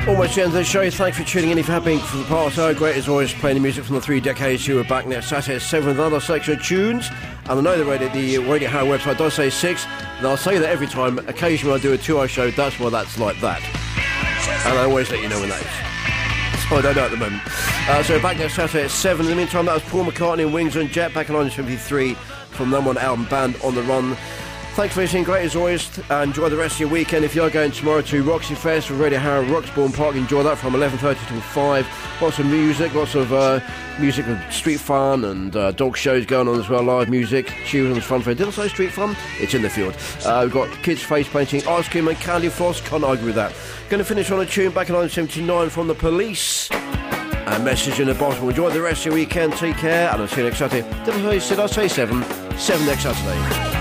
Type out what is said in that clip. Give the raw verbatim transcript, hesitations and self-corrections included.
Almost the end of the show. Thanks for tuning in. If you have been for the past hour, great as always playing the music from the three decades who are back next Saturday at seven with another selection of tunes. And I know the Radio, the Radio Howard website does say six, and I'll say that every time. Occasionally when I do a two-hour show, that's why that's like that. And I always let you know when that is. So I don't know at the moment. Uh, so back next Saturday at seven. In the meantime, that was Paul McCartney and Wings and Jet back in nineteen seventy-three from number one album Band on the Run. Thanks for listening, great as always. Uh, enjoy the rest of your weekend. If you're going tomorrow to Roxy Fest with Radio Harrow, Roxbourne Park, enjoy that from eleven thirty till five. Lots of music, lots of uh, music with street fun and uh, dog shows going on as well, live music, children's fun fair. Did I say street fun? It's in the field. Uh, we've got kids face painting, ice cream and candy floss, can't argue with that. Going to finish on a tune back in nineteen seventy-nine from The Police. A message in the bottom. Enjoy the rest of your weekend, take care, and I'll see you next Saturday. Did I say, did I say seven? Seven next Saturday.